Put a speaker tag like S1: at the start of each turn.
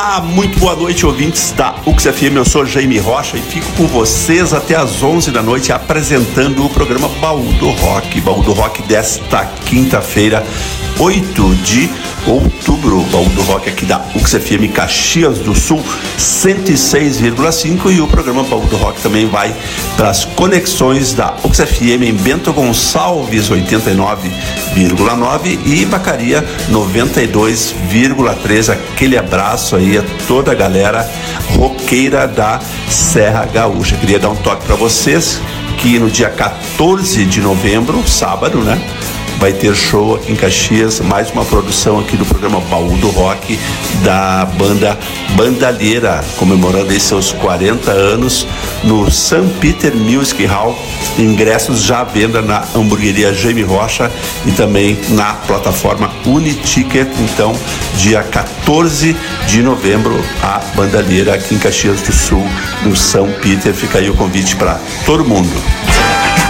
S1: Muito boa noite, ouvintes da UXFM. Eu sou Jaime Rocha e fico com vocês até às 11 da noite apresentando o programa Baú do Rock. Baú do Rock desta quinta-feira, 8 de outubro. Baú do Rock aqui da UXFM Caxias do Sul, 106,5. E o programa Baú do Rock também vai para as conexões da UXFM em Bento Gonçalves, 89,9 e Vacaria, 92,3. Aquele abraço aí a toda a galera roqueira da Serra Gaúcha. Queria dar um toque para vocês que no dia 14 de novembro, sábado, né? Vai ter show aqui em Caxias, mais uma produção aqui do programa Baú do Rock da banda Bandalheira, comemorando aí seus 40 anos no St. Peter Music Hall. Ingressos já à venda na hamburgueria Jaime Rocha e também na plataforma Uniticket. Então, dia 14 de novembro, a Bandalheira aqui em Caxias do Sul, no São Peter. Fica aí o convite para todo mundo.